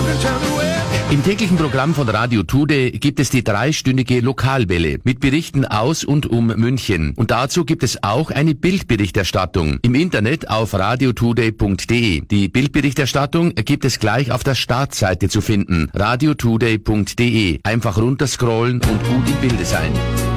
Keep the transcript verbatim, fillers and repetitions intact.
Im täglichen Programm von Radio Today gibt es die dreistündige Lokalwelle mit Berichten aus und um München. Und dazu gibt es auch eine Bildberichterstattung im Internet auf radiotoday punkt de. Die Bildberichterstattung gibt es gleich auf der Startseite zu finden, radiotoday punkt de. Einfach runterscrollen und gut im Bilde sein.